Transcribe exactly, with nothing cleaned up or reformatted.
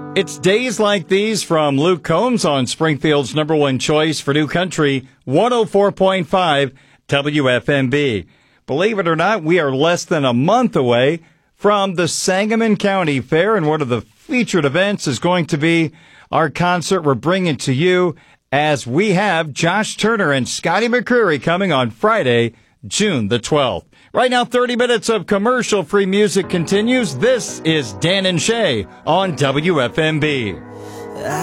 It's days like these from Luke Combs on Springfield's number one choice for new country, one oh four point five W F M B. Believe it or not, we are less than a month away from the Sangamon County Fair, and one of the featured events is going to be our concert we're bringing to you as we have Josh Turner and Scotty McCreery coming on Friday, June the twelfth. Right now, thirty minutes of commercial-free music continues. This is Dan and Shay on W F M B.